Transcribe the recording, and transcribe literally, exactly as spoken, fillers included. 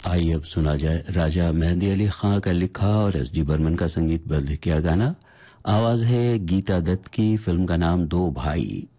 आइए अब सुना जाए राजा मेहंदी अली खां का लिखा और एस डी बर्मन का संगीतबद्ध किया गाना। आवाज है गीता दत्त की। फिल्म का नाम दो भाई।